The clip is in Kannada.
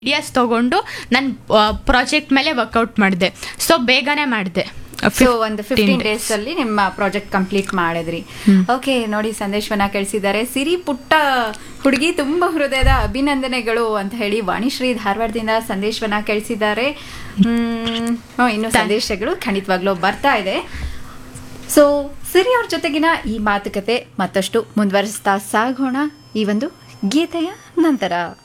ಐಡಿಯಾಸ್ ತಗೊಂಡು ನಾನು ಪ್ರಾಜೆಕ್ಟ್ ಮೇಲೆ ವರ್ಕೌಟ್ ಮಾಡಿದೆ. ಸೊ ಬೇಗನೆ ಮಾಡಿದೆ. ಸೊ ಒಂದು 15 ಡೇಸ್ ಅಲ್ಲಿ ನಿಮ್ಮ ಪ್ರಾಜೆಕ್ಟ್ ಕಂಪ್ಲೀಟ್ ಮಾಡಿದ್ರಿ. ಓಕೆ, ನೋಡಿ ಸಂದೇಶವನ್ನ ಕಳಿಸಿದ್ದಾರೆ. ಸಿರಿ ಪುಟ್ಟ ಹುಡುಗಿ ತುಂಬಾ ಹೃದಯದ ಅಭಿನಂದನೆಗಳು ಅಂತ ಹೇಳಿ ವಾಣಿಶ್ರೀ ಧಾರವಾಡದಿಂದ ಸಂದೇಶವನ್ನ ಕಳಿಸಿದ್ದಾರೆ. ಇನ್ನು ಸಂದೇಶಗಳು ಖಂಡಿತವಾಗ್ಲೂ ಬರ್ತಾ ಇದೆ. ಸೊ ಸಿರಿ ಅವ್ರ ಜೊತೆಗಿನ ಈ ಮಾತುಕತೆ ಮತ್ತಷ್ಟು ಮುಂದುವರಿಸ್ತಾ ಸಾಗೋಣ ಈ ಒಂದು ಗೀತೆಯ ನಂತರ.